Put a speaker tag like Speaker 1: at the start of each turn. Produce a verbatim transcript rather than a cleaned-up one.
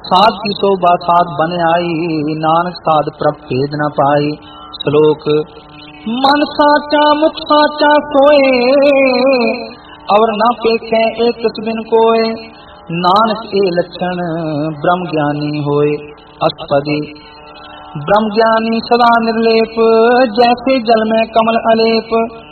Speaker 1: साध की शोभा साध बन आई, नानक साध प्रभ भेद न पाई। श्लोक मन साचा मुख साचा सोए, और न पेखे एक बिन कोय। नानक ए लक्षण ब्रह्म ज्ञानी होए। अष्टपदी ब्रह्म ज्ञानी सदा निर्लेप, जैसे जल में कमल अलेप।